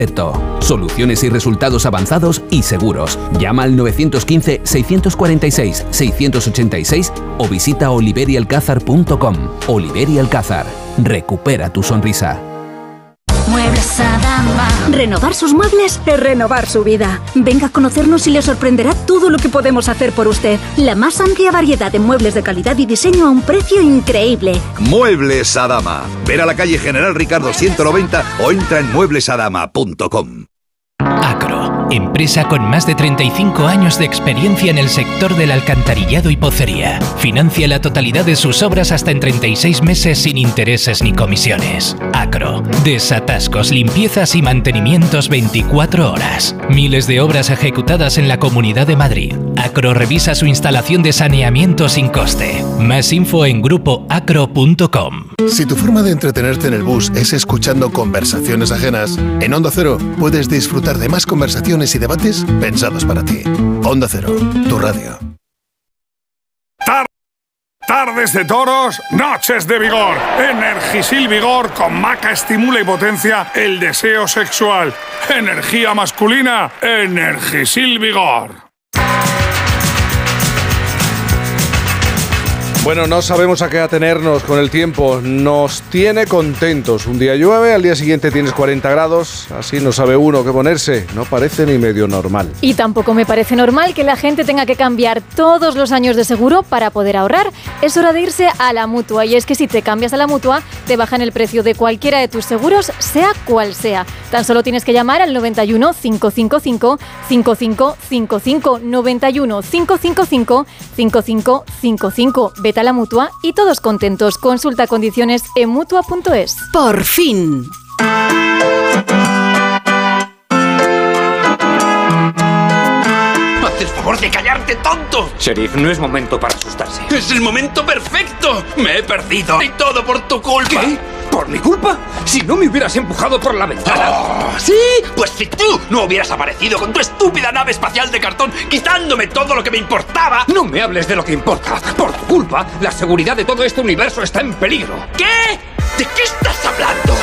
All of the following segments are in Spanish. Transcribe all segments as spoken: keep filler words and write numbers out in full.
Soluciones y resultados avanzados y seguros. Llama al nueve uno cinco, seis cuatro seis, seis ocho seis o visita oliveri alcázar punto com. Oliveri Alcázar. Recupera tu sonrisa. Muebles Adama. Renovar sus muebles es renovar su vida. Venga a conocernos y le sorprenderá todo lo que podemos hacer por usted. La más amplia variedad de muebles de calidad y diseño a un precio increíble. Muebles Adama. Ver a la calle General Ricardo ciento noventa o entra en muebles adama punto com. Acro, empresa con más de treinta y cinco años de experiencia en el sector del alcantarillado y pocería. Financia la totalidad de sus obras hasta en treinta y seis meses sin intereses ni comisiones. Acro, desatascos, limpiezas y mantenimientos veinticuatro horas. Miles de obras ejecutadas en la Comunidad de Madrid. Acro revisa su instalación de saneamiento sin coste. Más info en grupo acro punto com. Si tu forma de entretenerte en el bus es escuchando conversaciones ajenas, en Onda Cero puedes disfrutar de más conversaciones y debates pensados para ti. Onda Cero, tu radio. Tar- Tardes de toros, noches de vigor. Energisil Vigor con maca estimula y potencia el deseo sexual. Energía masculina, Energisil Vigor. Bueno, no sabemos a qué atenernos con el tiempo. Nos tiene contentos. Un día llueve, al día siguiente tienes cuarenta grados. Así no sabe uno qué ponerse. No parece ni medio normal. Y tampoco me parece normal que la gente tenga que cambiar todos los años de seguro para poder ahorrar. Es hora de irse a la Mutua. Y es que si te cambias a la Mutua, te bajan el precio de cualquiera de tus seguros, sea cual sea. Tan solo tienes que llamar al noventa y uno, cinco cinco cinco, cinco cinco cinco cinco, noventa y uno, cinco cinco cinco, cinco cinco cinco cinco. Vete a la Mutua y todos contentos. Consulta condiciones en mutua punto es. Por fin. ¡Haz el favor de callarte, tonto! Sheriff, no es momento para asustarse. ¡Es el momento perfecto! ¡Me he perdido! ¡Y todo por tu culpa! ¿Qué? ¿Por mi culpa? Si no me hubieras empujado por la ventana. Oh, ¿sí? Pues si tú no hubieras aparecido con tu estúpida nave espacial de cartón quitándome todo lo que me importaba. No me hables de lo que importa. Por tu culpa, la seguridad de todo este universo está en peligro. ¿Qué? ¿De qué estás hablando?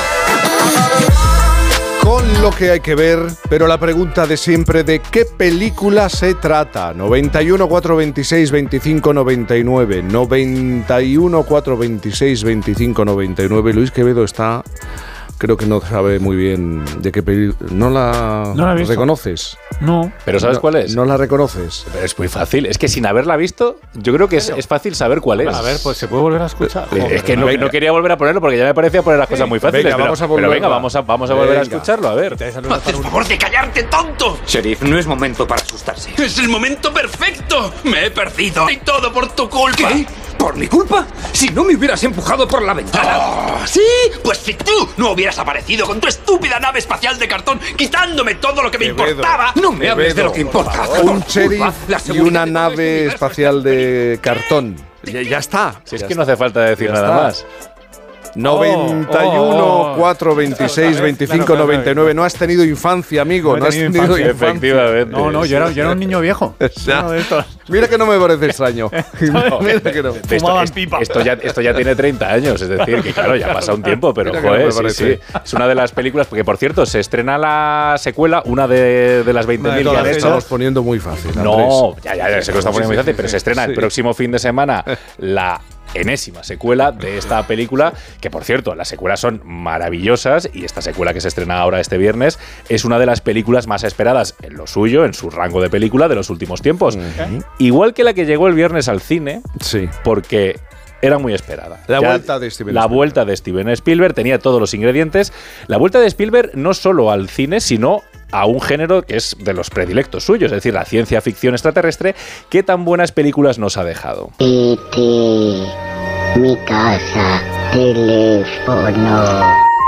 Con lo que hay que ver, pero la pregunta de siempre, ¿de qué película se trata? noventa y uno, cuatrocientos veintiséis, veinticinco noventa y nueve. noventa y uno, cuatrocientos veintiséis, veinticinco noventa y nueve. Luis Quevedo está... Creo que no sabe muy bien de qué película... ¿No la, no la he visto. reconoces? No. ¿Pero sabes no, cuál es? ¿No la reconoces? Pero es muy fácil. Es que sin haberla visto, yo creo que es, es fácil saber cuál es. A ver, pues se puede volver a escuchar. Joder, es que no, no quería volver a ponerlo porque ya me parecía poner las cosas muy fáciles. Venga, pero, vamos a volver, pero venga, vamos a, vamos a volver venga. a escucharlo, a ver. ¡Haz el favor de callarte, tonto! Sheriff, no es momento para asustarse. ¡Es el momento perfecto! ¡Me he perdido! ¡Y todo por tu culpa! ¿Qué? ¿Por mi culpa? Si no me hubieras empujado por la ventana. Oh, ¿sí? Pues si tú no hubieras aparecido con tu estúpida nave espacial de cartón quitándome todo lo que me Quevedo, importaba. No me Quevedo, hables de lo que importa. Un sheriff y una nave este espacial de cartón. Ya, ya está. Si es ya que está. no hace falta decir nada está. más. noventa y uno, cuatrocientos veintiséis, veinticinco noventa y nueve. No has tenido infancia, amigo. No, no has tenido infancia. Efectivamente. No, no, yo era, yo era un niño viejo. O sea, mira que no me parece extraño. No, mira que no. Esto, esto, esto, ya, esto ya tiene treinta años, es decir, que claro, ya pasa un tiempo, pero joder, no sí, sí. Es una de las películas, porque por cierto, se estrena la secuela, una de, de las veinte mil que han hecho. Estamos poniendo muy fácil, Andrés. No, ya, ya, ya sé que lo estamos poniendo muy fácil, pero se estrena sí. el próximo fin de semana la enésima secuela de esta película, que por cierto, las secuelas son maravillosas y esta secuela que se estrena ahora este viernes es una de las películas más esperadas en lo suyo, en su rango de película de los últimos tiempos. Uh-huh. Igual que la que llegó el viernes al cine, sí. porque era muy esperada. La ya, vuelta de Steven La Spielberg. vuelta de Steven Spielberg tenía todos los ingredientes. La vuelta de Spielberg no solo al cine, sino a un género que es de los predilectos suyos, es decir, la ciencia ficción extraterrestre, que tan buenas películas nos ha dejado. E T, mi casa, teléfono.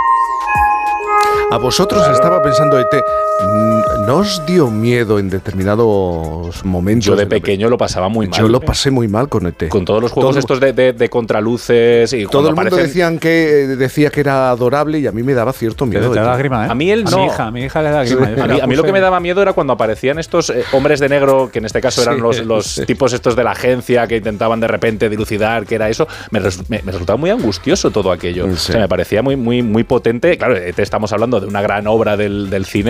A vosotros estaba pensando E T. ¿No os dio miedo en determinados momentos? Yo de pequeño lo pasaba muy mal. Yo lo pasé muy mal con E T. Con todos los juegos todo, estos de, de, de contraluces y todo el mundo aparecen... decían que decía que era adorable y a mí me daba cierto miedo. Te da lágrima, ¿eh? A mí él no. A mi hija, a mi hija le da lágrima. Sí. A, mí, a mí lo que me daba miedo era cuando aparecían estos eh, hombres de negro, que en este caso eran sí, los, los sí. tipos estos de la agencia que intentaban de repente dilucidar qué era eso. Me, res, me, me resultaba muy angustioso todo aquello. Sí. O sea, me parecía muy, muy, muy potente. Claro, E T estamos hablando de una gran obra del, del cine